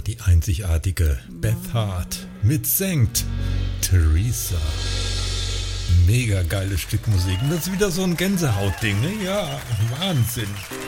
Die einzigartige Beth Hart mit Sankt Teresa. Mega geiles Stück Musik. Und das ist wieder so ein Gänsehautding, ne? Ja, Wahnsinn.